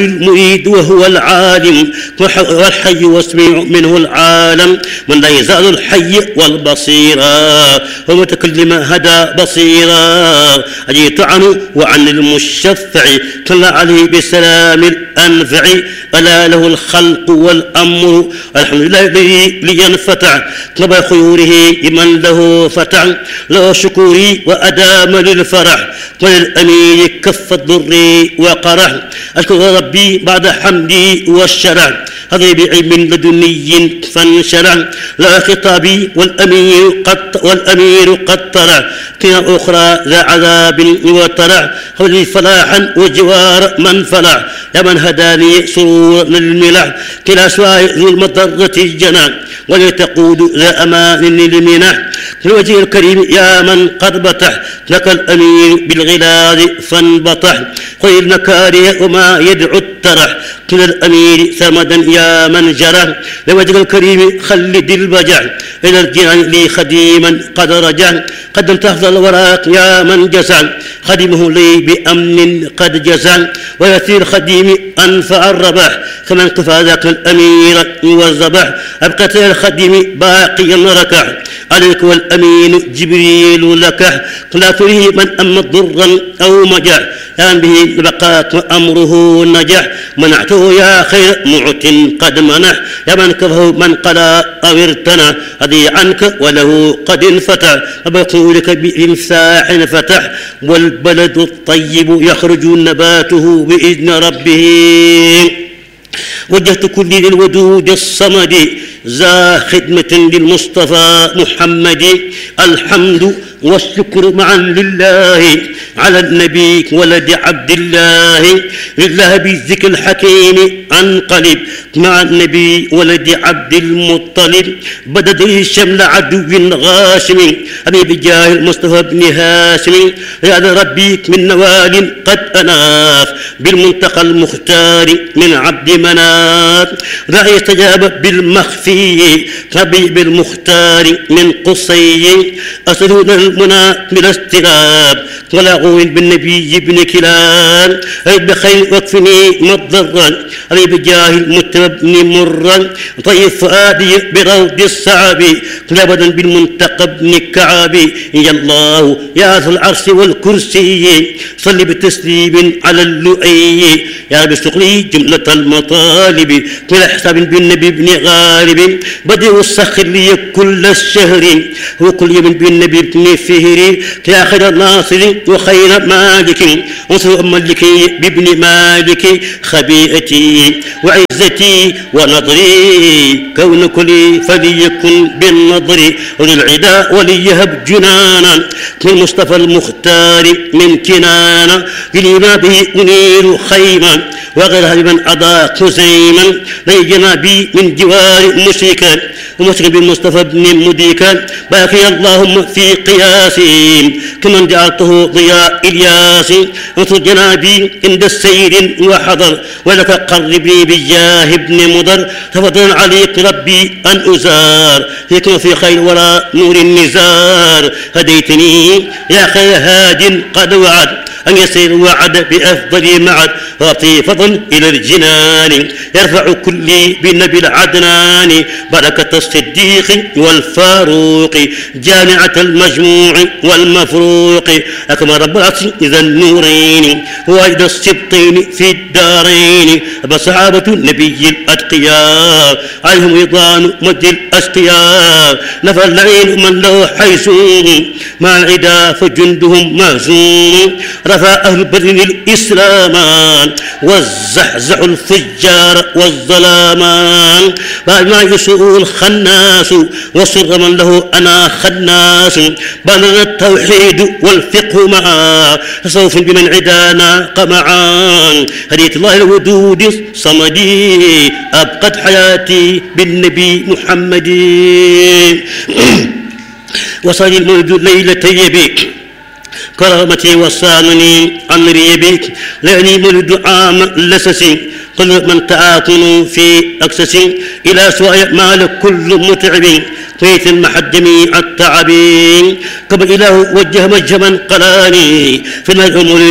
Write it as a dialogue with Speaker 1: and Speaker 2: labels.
Speaker 1: المريد وهو العالم والحي والسميع منه العالم من لا يزال الحي والبصيرا ومتكلم هدى بصيرا أجيت عنه وعن المشفع صلى عليه بسلام الأنفع ألا له الخلق والأمر الحمد لله الذي لينفتع طلب خيوره لمن له فتع له شكوري وأدام للفرح وللأمين كف الضر وقرح أشكر ربي بعد حمدي والشرع هذا بعلم لدني فانشرع لا خطابي والأمير قد طرع كنا أخرى ذا عذاب وطرع خذي فلاحا وجوار من فلع يا من هداني سرور للملح كلا سواء ذو المضرة الجنان ولتقود ذا أمان للمنح في الوجه الكريم يا من قد بطح لك الأمير بالغلاد فانبطح خذ المكاره وما يدعو الترح كلا الأمير ثمدا يا من جرح لوجه الكريم خلد البجع إلى الجنان لي خديما قد رجع قدمت أفضل الوراق يا من جزع خدمه لي بأمن قد جزع ويثير خديم أنفع الربح كمن كفى ذاك الأمير والذبح أبقت الخديم باقيا ركع عليك والأمين جبريل لك لا تريه من أم ضرا أو مجع يا به بقاك وأمره نجح منعته يا خير معت قد منح يا من كفه من قلا أو ارتنع هذه عنك وله قد انفتح وبقولك بإنفاح فتح والبلد الطيب يخرج نباته بإذن ربه وجهت كل للودود الصمد ذا خدمة للمصطفى محمد الحمد والشكر معا لله على النبي ولد عبد الله لله بالذكر الحكيم انقلب مع النبي ولد عبد المطلب بدد الشمل عدو غاشم أبي بجاه المصطفى بن هاشم هذا ربيك من نوال قد أناف بالمنتقى المختار من عبد مناف لا يستجاب بالمخفي ربي بالمختار من قصي أسدون المنى من استراب ولاغو بالنبي ابن كلاب أيد بخير وكفني مضرا علي بجاه المتبني مرا طيب فؤادي بروض الصعب لابدا بالمنتقى ابن كعب يا الله يا ذا العرش والكرسي صل بتسليم على اللؤي يا بسقلي جملة المطالب كل حساب بالنبي ابن غالب بديع السخر لي كل الشهر وكل يوم بالنبي ابن فهري يا خير الناصر وخير مالك وصر ملكي بابن مالك خبيئتي وعزتي ونظري كون كلي فليكن بالنظر وللعداء وليهب جنانا من مصطفى المختار من كنانا لما به أنير خيما وغيرها لمن أضاء خزيما ليجنا بي من جوار مشركا ومشرك بالمصطفى بن مديكا باقي اللهم في قياسي كمن جعلته ضياء إلياس انصر جنابي عند السير وحضر ولك قربني بجاه ابن مضر تفضل عليك ربي أن أزار فيكم في خير ولا نور النزار هديتني يا خير هاد قد وعد أن يسير وعد بأفضل معد وأعطي فضل إلى الجنان يرفع كلي بالنبي العدنان بركة الصديق والفاروق جامعة المجموع والمفروق أكمل رب العرش إذا النورين وإذا السبطين في الدارين بصحابة النبي الأتقياء عليهم رضوان مجد الأشقياء نفى اللعين من له حيثون مع العدا فجندهم مهزوم رفع أهل بدر الإسلامان والزحزح الفجار والظلامان بعد ما يسوء الخناس وصر من له أنا خناس بلغ التوحيد والفقه معا تصوف بمن عدانا قمعا هديت الله الودود صمدي أبقت حياتي بالنبي محمد وصل المولد ليلة يبيك كرامتي وصانني عن ريبك لأني مولد عام لسسي كل من تعاطن في أكسس إلى سواء مال كل متعب فيت المحد جميع التعب قبل إله وجه مجه من قلاني في الأمور